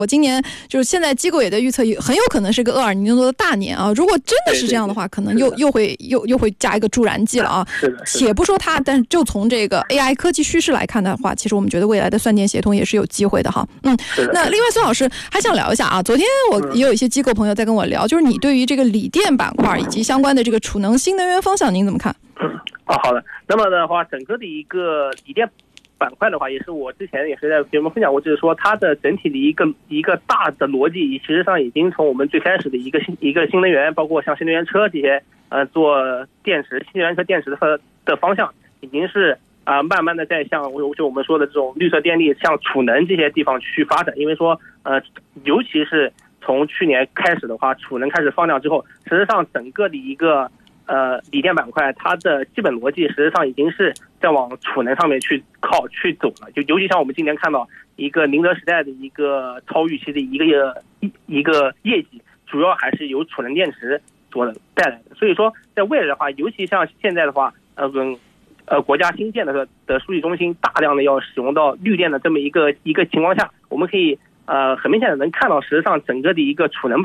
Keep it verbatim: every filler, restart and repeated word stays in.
我今年就是现在机构也在预测，很有可能是个厄尔尼诺的大年啊。如果真的是这样的话，可能又又会又又会加一个助燃剂了啊。且不说它，但是就从这个 A I 科技趋势来看的话，其实我们觉得未来的算电协同也是有机会的哈。嗯，那另外孙老师还想聊一下啊，昨天我也有一些机构朋友在跟我聊，就是你对于这个锂电板块以及相关的这个储能新能源方向，您怎么看？ 嗯，啊，好的。那么的话，整个的一个锂电板块的话，也是我之前也是在节目分享过，就是说它的整体的一个一个大的逻辑，其实上已经从我们最开始的一个新一个新能源，包括像新能源车这些呃做电池、新能源车电池的的方向，已经是啊、呃、慢慢的在向就我们说的这种绿色电力、向储能这些地方去发展。因为说呃，尤其是从去年开始的话，储能开始放量之后，实际上整个的一个呃，锂电板块它的基本逻辑实际上已经是在往储能上面去靠去走了。就尤其像我们今年看到一个宁德时代的一个超预期的一个一一个业绩，主要还是由储能电池所带来的。所以说，在未来的话，尤其像现在的话，呃，跟呃国家新建的的数据中心大量的要使用到绿电的这么一个一个情况下，我们可以呃很明显的能看到，实际上整个的一个储能